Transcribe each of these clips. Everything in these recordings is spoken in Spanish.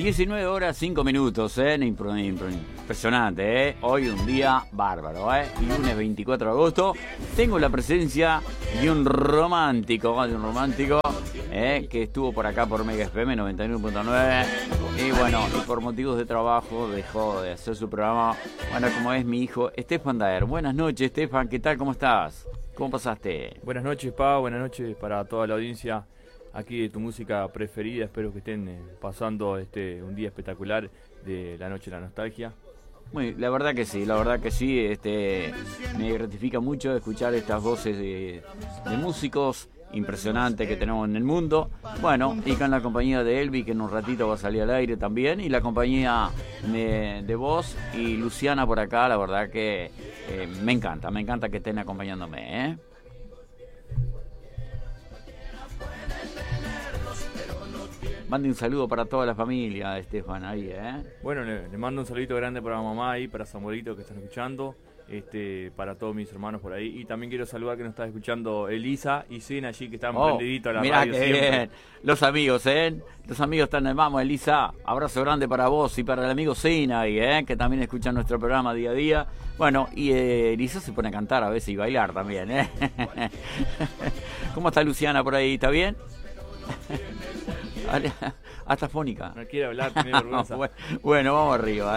19 horas 5 minutos, impresionante, Hoy un día bárbaro, Lunes 24 de agosto. Tengo la presencia de un romántico, que estuvo por acá por Mega FM 99.9. Y bueno, y por motivos de trabajo dejó de hacer su programa. Bueno, como es mi hijo, Estefan Daer. Buenas noches, Estefan, ¿qué tal? ¿Cómo estás? ¿Cómo pasaste? Buenas noches, Pau, buenas noches para toda la audiencia aquí de tu música preferida. Espero que estén pasando un día espectacular de la noche de la nostalgia. La verdad que sí, me gratifica mucho escuchar estas voces de músicos impresionantes que tenemos en el mundo. Bueno, y con la compañía de Elvi, que en un ratito va a salir al aire también, y la compañía de vos y Luciana por acá. La verdad que me encanta que estén acompañándome, Mande un saludo para toda la familia, Estefan, ahí, Bueno, le mando un saludito grande para mamá ahí, para Samuelito que están escuchando, para todos mis hermanos por ahí. Y también quiero saludar que nos está escuchando Elisa y Zen allí, que están prendiditos a la mirá radio que siempre. Bien. Los amigos, Los amigos están, vamos, Elisa, abrazo grande para vos y para el amigo Zen ahí, que también escuchan nuestro programa día a día. Bueno, y Elisa se pone a cantar a veces y bailar también, ¿Cómo está Luciana por ahí? ¿Está bien? Hasta fónica. No quiere hablar, tiene vergüenza. Bueno, vamos arriba,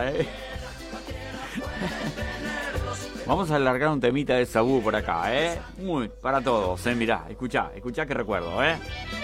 Vamos a alargar un temita de Sabú por acá, Muy, para todos, mirá, escuchá que recuerdo,